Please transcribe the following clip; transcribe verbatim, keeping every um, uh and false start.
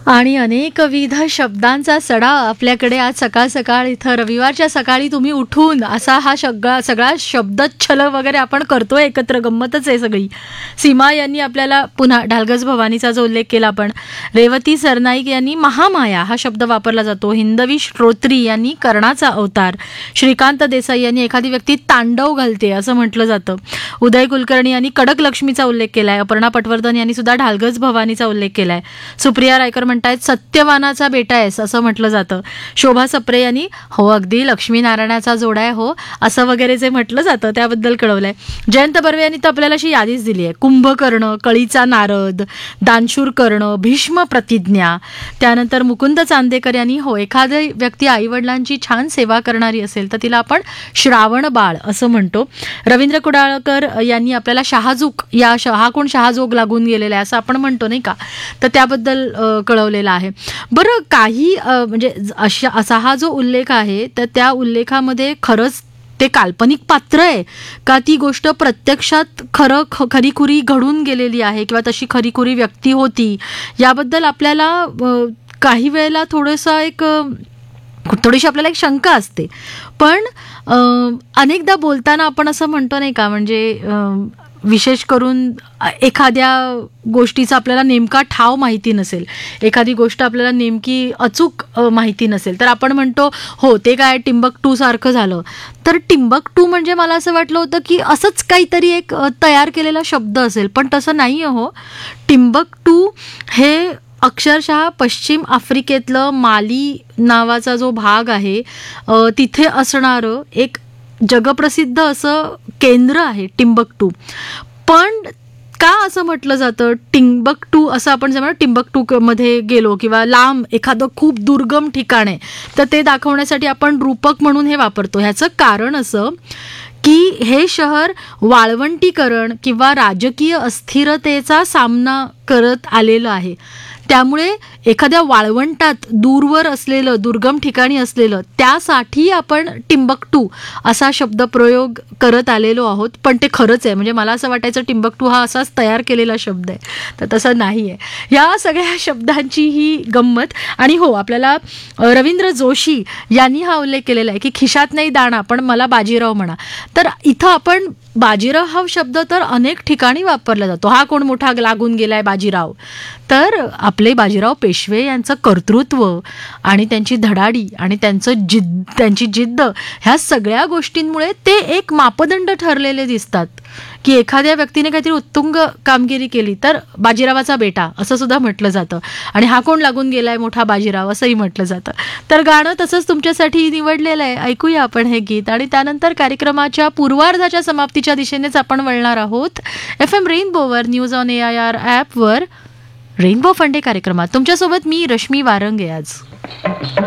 आणि अनेकविध शब्दांचा सडा आपल्याकडे आज सकाळ सकाळ इथं रविवारच्या सकाळी तुम्ही उठून असा हा सगळा सगळा शब्दच्छल वगैरे आपण करतोय एकत्र, गंमतच आहे सगळी. सीमा यांनी आपल्याला पुन्हा ढालगज भवानीचा जो उल्लेख केला आपण, रेवती सरनाईक यांनी महामाया हा शब्द वापरला जातो, हिंदवी श्रोत्री यांनी कर्णाचा अवतार, श्रीकांत देसाई यांनी एखादी व्यक्ती तांडव घालते असं म्हटलं जातं, उदय कुलकर्णी यांनी कडक लक्ष्मीचा उल्लेख केलाय, अपर्णा पटवर्धन यांनी सुद्धा ढालगज भवानीचा उल्लेख केलाय, सुप्रिया रायकर म्हणतायत सत्यवानाचा बेटा आहेस असं म्हटलं जातं, शोभा सप्रे यांनी हो अगदी लक्ष्मीनारायणाचा जोडा आहे हो असं वगैरे जे म्हटलं जातं त्याबद्दल कळवलंय. जयंत बर्वे यांनी तर आपल्याला अशी यादीच दिली आहे, कुंभकर्ण, कळीचा नारद, दानशूर कर्ण, भीष्म प्रतिज्ञा. त्यानंतर मुकुंद चांदेकर यांनी हो एखादी व्यक्ती आईवडिलांची छान सेवा करणारी असेल तर तिला आपण श्रावण बाळ असं म्हणतो. रवींद्र कुडाळकर यांनी आपल्याला शहाजूक या हा कोण शहाजोग लागून गेलेला आहे असं आपण म्हणतो नाही का, तर त्याबद्दल कळवलेला आहे. बरं काही म्हणजे अशा असा हा जो उल्लेख आहे तर त्या उल्लेखामध्ये खरंच ते काल्पनिक पात्र आहे का ती गोष्ट प्रत्यक्षात खरं खरीखुरी घडून गेलेली आहे किंवा तशी खरीखुरी व्यक्ती होती, याबद्दल आपल्याला काही वेळेला थोडंसं एक थोडीशी आपल्याला एक शंका असते. पण अनेकदा बोलताना आपण असं म्हणतो नाही का, म्हणजे विशेष करून एखाद्या गोष्टीचा आपल्याला नेमका ठाव माहिती नसेल, एखादी गोष्ट आपल्याला नेमकी अचूक माहिती नसेल तर आपण म्हणतो हो ते काय टिंबकटू सारखं झालं. तर टिंबकटू म्हणजे मला असं वाटलं होतं की असंच काहीतरी एक तयार केलेला शब्द असेल, पण तसं नाही आहे. हो, टिंबकटू हे अक्षरशः पश्चिम आफ्रिकेतलं माली नावाचा जो भाग आहे तिथे असणारं एक जगप्रसिद्ध असं केंद्र आहे टिंबकटू. पण का असं म्हटलं जातं टिंबकटू असं, आपण जेव्हा टिंबकटू मध्ये गेलो किंवा लांब एखादं खूप दुर्गम ठिकाण आहे तर ते दाखवण्यासाठी आपण रूपक म्हणून हे वापरतो. ह्याचं कारण असं की हे शहर वाळवंटीकरण किंवा राजकीय अस्थिरतेचा सामना करत आलेलं आहे. त्यामुळे एखाद्या वाळवंटात दूरवर असलेलं, दुर्गम ठिकाणी असलेलं, त्यासाठी आपण टिंबकटू असा शब्द प्रयोग करत आलेलो आहोत. पण ते खरंच आहे, म्हणजे मला असं वाटायचं टिंबकटू हा असाच तयार केलेला शब्द आहे, तर तसं नाही आहे. या सगळ्या शब्दांची ही गंमत. आणि हो, आपल्याला रवींद्र जोशी यांनी हा उल्लेख केलेला आहे की खिशात नाही दाणा पण मला बाजीराव म्हणा. तर इथं आपण बाजीराव हा शब्द तर अनेक ठिकाणी वापरला जातो. हा कोण मोठा लागून गेलाय बाजीराव, तर आपले बाजीराव पेशवे यांचं कर्तृत्व आणि त्यांची धडाडी आणि त्यांचं जिद्द त्यांची जिद्द ह्या सगळ्या गोष्टींमुळे ते एक मापदंड ठरलेले दिसतात की एखाद्या व्यक्तीने काहीतरी उत्तुंग कामगिरी केली तर बाजीरावाचा बेटा असं सुद्धा म्हटलं जातं, आणि हा कोण लागून गेलाय मोठा बाजीराव असंही म्हटलं जातं. तर गाणं तसंच तुमच्यासाठी निवडलेलं आहे, ऐकूया आपण हे गीत आणि त्यानंतर कार्यक्रमाच्या पूर्वार्धाच्या समाप्तीच्या दिशेनेच आपण वळणार आहोत. F M रेनबोवर, news on A I R ॲपवर रेनबो फंडे कार्यक्रमात तुमच्यासोबत मी रश्मी वारंगे आज.